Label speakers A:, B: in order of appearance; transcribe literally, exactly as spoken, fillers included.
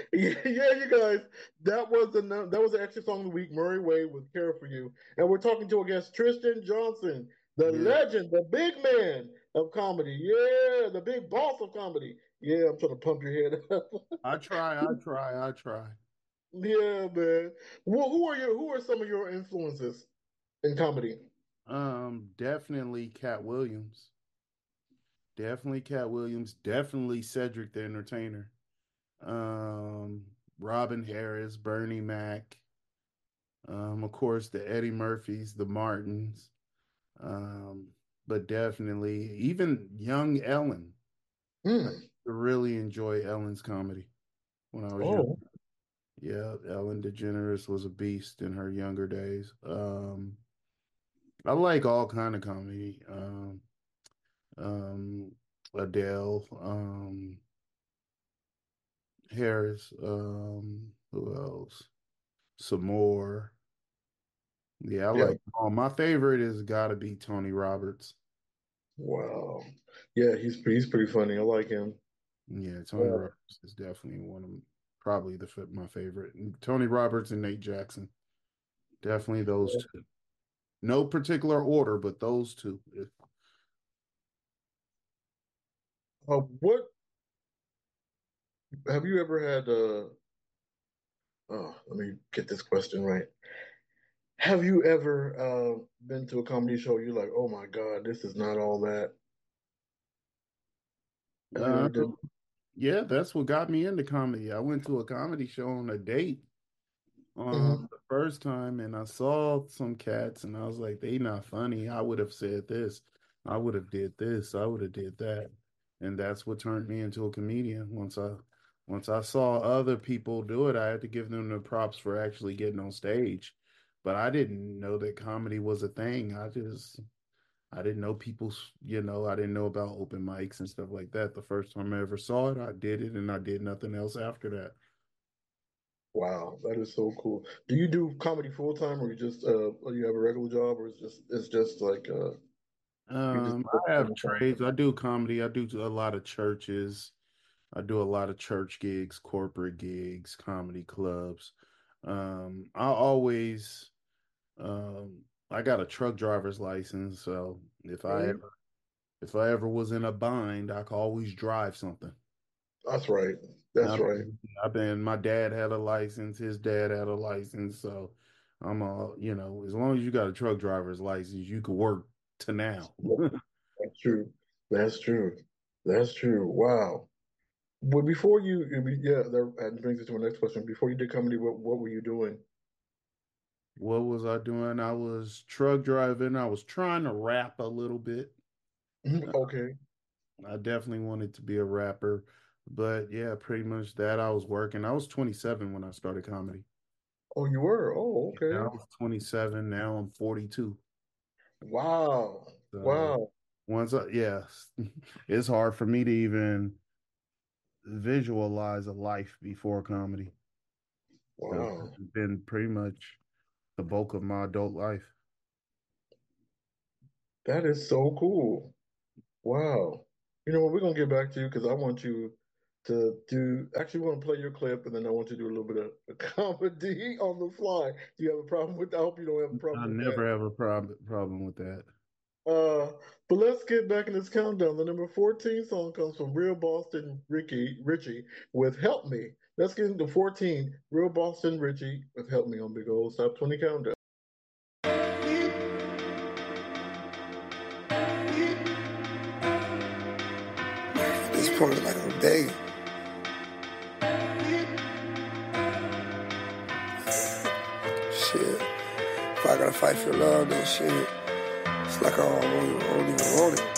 A: Yeah, yeah, you guys. That was the num- that was the extra song of the week. Murray Wade with "Care for You," and we're talking to a guest, Tristan Johnson, the
B: Yeah,
A: legend, the big man of comedy. Yeah, the big boss of comedy. Yeah, I'm trying to pump your head up.
B: I try, I try, I try.
A: Yeah, man. Well, who are your who are some of your influences in comedy?
B: Um, definitely Cat Williams. Definitely Cat Williams. Definitely Cedric the Entertainer. Um, Robin Harris, Bernie Mac. Um, of course, the Eddie Murphys, the Martins. Um, but definitely even young Ellen. I
A: Hmm.
B: really enjoy Ellen's comedy when I was young.
A: Oh,
B: Yeah, Ellen DeGeneres was a beast in her younger days. Um, I like all kind of comedy. Um, um, Adele, um, Harris, um, who else? Some more. Yeah, I
A: yeah.
B: like all. My favorite is got to be Tony Roberts.
A: Wow. Yeah, he's he's pretty funny. I like him.
B: Yeah, Tony
A: Yeah.
B: Roberts is definitely one of probably the f- my favorite. And Tony Roberts and Nate Jackson, definitely those two. No particular order, but those two. If-
A: Uh, what have you ever had? Uh, oh, let me get this question right. Have you ever uh, been to a comedy show? You're like, oh my God, this is not all that. Have you
B: Uh,
A: ever did?
B: yeah, that's what got me into comedy. I went to a comedy show on a date um
A: Mhm.
B: the first time and I saw some cats and I was like, they not funny. I would have said this. I would have did this. I would have did that. And that's what turned me into a comedian. Once I once I saw other people do it, I had to give them the props for actually getting on stage. But I didn't know that comedy was a thing. I just I didn't know people's, you know, I didn't know about open mics and stuff like that. The first time I ever saw it, I did it and I did nothing else after that.
A: Wow, that is so cool. Do you do comedy full time, or you just uh, or you have a regular job, or it's just it's just like uh, you just
B: Um, I have trades. I do comedy. I do a lot of churches. I do a lot of church gigs, corporate gigs, comedy clubs. Um, I always, um, I got a truck driver's license, so if I
A: really?
B: ever, if I ever was in a bind, I could always drive something.
A: That's right. That's
B: I've
A: right.
B: been, I've been, my dad had a license, his dad had a license, so I'm all, you know, as long as you got a truck driver's license, you could work to now.
A: That's true. That's true. That's true. Wow. But before you, yeah, that brings us to my next question. Before you did comedy, what what were you doing?
B: What was I doing? I was truck driving. I was trying to rap a little bit.
A: Mhm. Okay.
B: I definitely wanted to be a rapper, but yeah, pretty much that. I was working. I was twenty-seven when I started comedy.
A: Oh, you were. Oh,
B: Yeah, I
A: okay.
B: was twenty-seven. Now I'm forty-two.
A: Wow.
B: So
A: Wow.
B: once I, yeah, it's hard for me to even visualize a life before comedy because
A: Wow.
B: it's been pretty much the bulk of my adult life.
A: That is so cool. Wow. You know what? We're gonna get back to you because I want you to do. Actually, want to play your clip, and then I want you to do a little bit of comedy on the fly. Do you have a problem with? I hope you don't have a
B: I
A: problem with that.
B: never have a prob- problem with that.
A: Uh, but let's get back in this countdown. The number fourteen song comes from Real Boston Ricky Richie with "Help Me." Let's get into fourteen. Real Boston Richie with "Help Me" on Big Old Top twenty Countdown.
C: At this point, like I'm begging. Shit. If I gotta fight for love, then shit. It's like I don't, I don't even want it.